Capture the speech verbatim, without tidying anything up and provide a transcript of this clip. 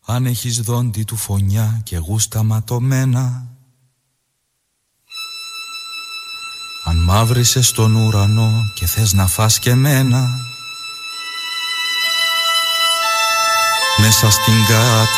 Αν έχεις δόντι του φωνιά και γούστα ματωμένα, αν μαύρισες τον ουρανό και θες να φας και μένα, μέσα στην κάτη